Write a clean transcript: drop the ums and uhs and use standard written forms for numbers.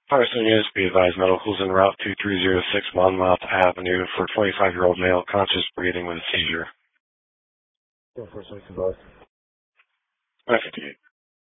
Carson units be advised medicals en route 2306 Monmouth Avenue for 25-year-old male conscious breathing with a seizure. 446 advised. 558.